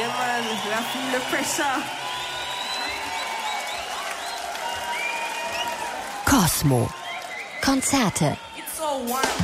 Yeah, man. I feel the pressure. Cosmo. Konzerte. It's so warm.